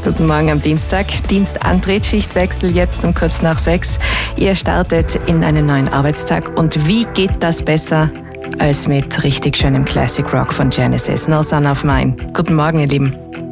Guten Morgen am Dienstag. Dienstantritt, Schichtwechsel jetzt um kurz nach 6. Ihr startet in einen neuen Arbeitstag. Und wie geht das besser als mit richtig schönem Classic Rock von Genesis? No Sun of Mine. Guten Morgen, ihr Lieben.